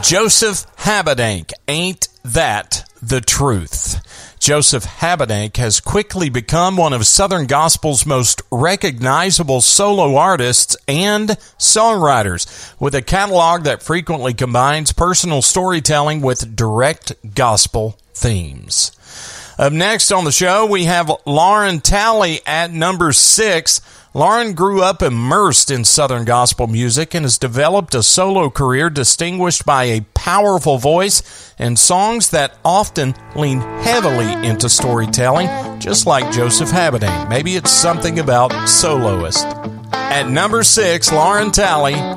Joseph Habedank, Ain't That the Truth? Joseph Habedank has quickly become one of Southern Gospel's most recognizable solo artists and songwriters, with a catalog that frequently combines personal storytelling with direct gospel themes. Up next on the show, we have Lauren Talley at number 6. Lauren grew up immersed in Southern gospel music and has developed a solo career distinguished by a powerful voice and songs that often lean heavily into storytelling, just like Joseph Habedank. Maybe it's something about soloist. At number 6, Lauren Talley,